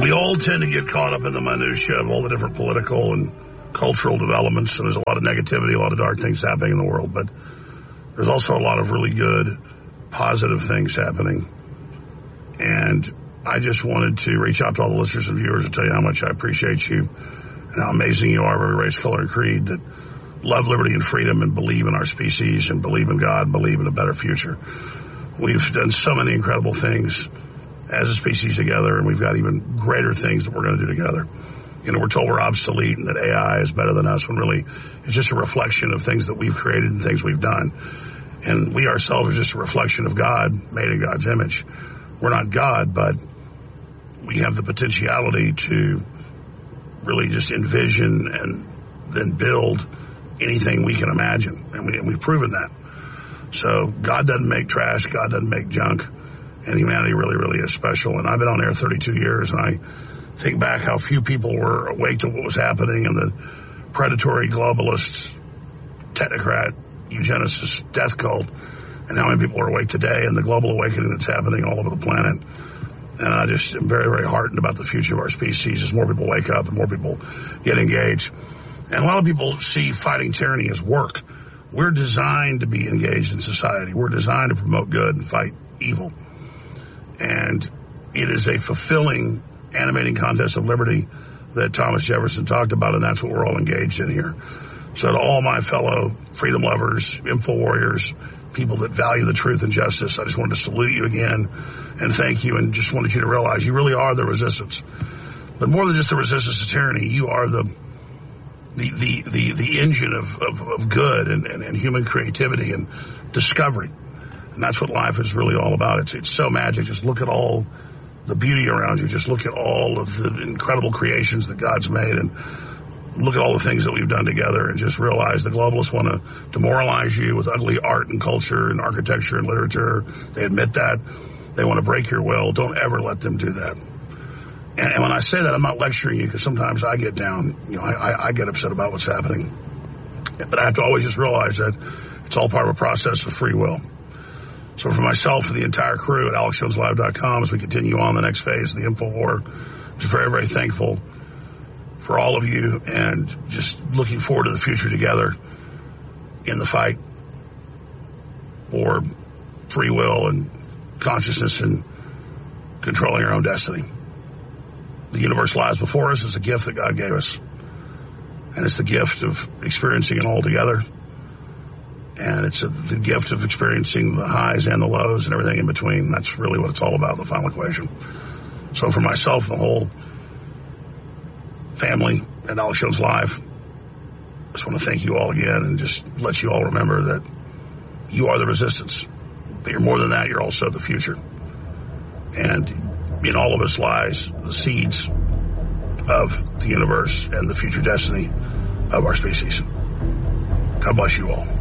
We all tend to get caught up in the minutiae of all the different political and cultural developments, and there's a lot of negativity, a lot of dark things happening in the world, but there's also a lot of really good, positive things happening. And I just wanted to reach out to all the listeners and viewers and tell you how much I appreciate you and how amazing you are of every race, color, and creed that love, liberty, and freedom and believe in our species and believe in God and believe in a better future. We've done so many incredible things as a species together, and we've got even greater things that we're going to do together. You know, we're told we're obsolete and that AI is better than us, when really it's just a reflection of things that we've created and things we've done. And we ourselves are just a reflection of God, made in God's image. We're not God, but we have the potentiality to really just envision and then build anything we can imagine. And we've proven that. So God doesn't make trash. God doesn't make junk. And humanity really, really is special. And I've been on air 32 years, and I think back how few people were awake to what was happening, and the predatory globalists, technocrat, eugenicist death cult, and how many people are awake today, and the global awakening that's happening all over the planet. And I just am very, very heartened about the future of our species as more people wake up and more people get engaged. And a lot of people see fighting tyranny as work. We're designed to be engaged in society. We're designed to promote good and fight evil. And it is a fulfilling, animating contest of liberty that Thomas Jefferson talked about, and that's what we're all engaged in here. So to all my fellow freedom lovers, info warriors, people that value the truth and justice, I just wanted to salute you again and thank you, and just wanted you to realize you really are the resistance. But more than just the resistance to tyranny, you are the engine of good and human creativity and discovery. And that's what life is really all about. It's so magic. Just look at all the beauty around you. Just look at all of the incredible creations that God's made, and look at all the things that we've done together, and just realize the globalists want to demoralize you with ugly art and culture and architecture and literature. They admit that. They want to break your will. Don't ever let them do that. And when I say that, I'm not lecturing you, because sometimes I get down. You know, I get upset about what's happening. But I have to always just realize that it's all part of a process of free will. So for myself and the entire crew at AlexJonesLive.com, as we continue on the next phase of the info war, I'm just very, very thankful for all of you, and just looking forward to the future together in the fight for free will and consciousness and controlling our own destiny. The universe lies before us. It's a gift that God gave us, and it's the gift of experiencing it all together. And it's the gift of experiencing the highs and the lows and everything in between. That's really what it's all about in the final equation. So for myself, the whole family at Alex Jones Live, I just want to thank you all again, and just let you all remember that you are the resistance. But you're more than that. You're also the future. And in all of us lies the seeds of the universe and the future destiny of our species. God bless you all.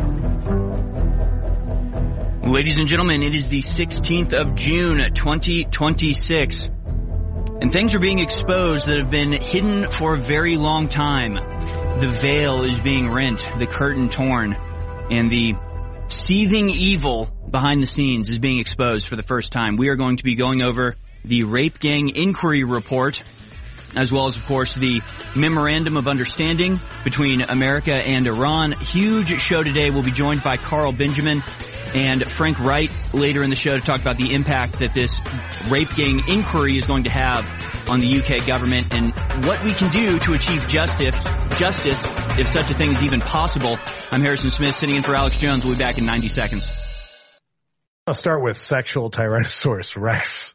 Ladies and gentlemen, it is the 16th of June, 2026. And things are being exposed that have been hidden for a very long time. The veil is being rent, the curtain torn, and the seething evil behind the scenes is being exposed for the first time. We are going to be going over the Rape Gang Inquiry Report, as well as, of course, the Memorandum of Understanding between America and Iran. Huge show today. We'll be joined by Carl Benjamin and Frank Wright later in the show to talk about the impact that this rape gang inquiry is going to have on the UK government, and what we can do to achieve justice if such a thing is even possible. I'm Harrison Smith, sitting in for Alex Jones. We'll be back in 90 seconds. I'll start with sexual Tyrannosaurus Rex.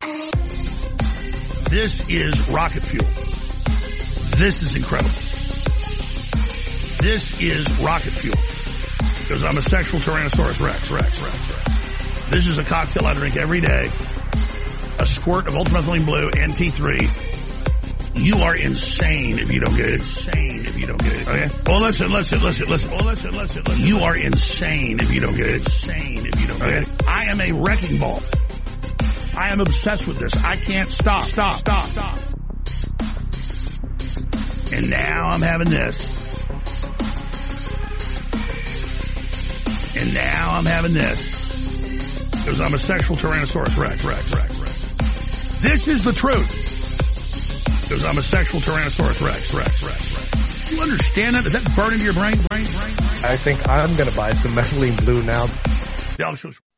This is rocket fuel. This is incredible. This is rocket fuel. Because I'm a sexual Tyrannosaurus Rex. This is a cocktail I drink every day. A squirt of ultramethylene blue and T3. You are insane if you don't get it. Okay? Well, listen. You are insane if you don't get it. Okay? I am a wrecking ball. I am obsessed with this. I can't stop. And now I'm having this. And now I'm having this. Because I'm a sexual Tyrannosaurus Rex. This is the truth. Because I'm a sexual Tyrannosaurus Rex. You understand that? Does that burn into your brain? I think I'm going to buy some methylene blue now. The Alex Jones